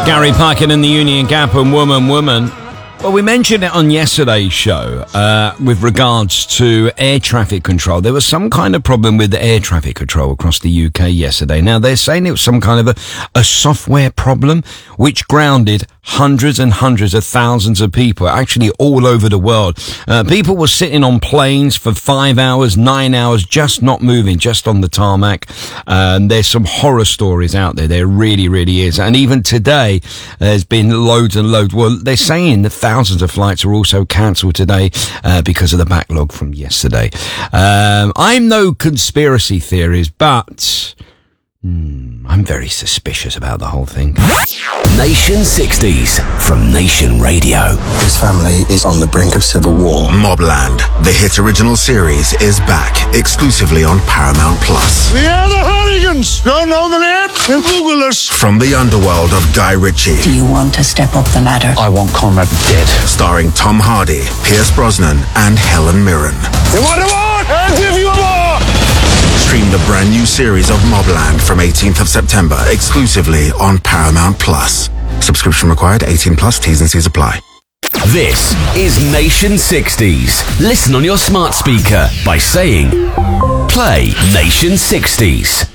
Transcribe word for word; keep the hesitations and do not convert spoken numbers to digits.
Gary Parkin and the Union Gap and Woman Woman. Well, we mentioned it on yesterday's show uh, with regards to air traffic control. There was some kind of problem with the air traffic control across the U K yesterday. Now, they're saying it was some kind of a, a software problem which grounded hundreds and hundreds of thousands of people, actually all over the world. Uh, people were sitting on planes for five hours, nine hours, just not moving, just on the tarmac. Um, there's some horror stories out there. There really, really is. And even today, there's been loads and loads. Well, they're saying that thousands of flights are also cancelled today uh, because of the backlog from yesterday. Um, I'm no conspiracy theories, but hmm, I'm very suspicious about the whole thing. Nation sixties from Nation Radio. His family is on the brink of civil war. Mobland, the hit original series, is back exclusively on Paramount Plus. We are the Hooligans. Don't know the name? Then Google us. From the underworld of Guy Ritchie. Do you want to step up the ladder? I want Conrad dead. Starring Tom Hardy, Pierce Brosnan, and Helen Mirren. You want a war? I'll give you a war. Stream the brand new series of Mobland from eighteenth of September exclusively on Paramount Plus. Subscription required, eighteen plus, T's and C's apply. This is Nation sixties. Listen on your smart speaker by saying, play Nation sixties.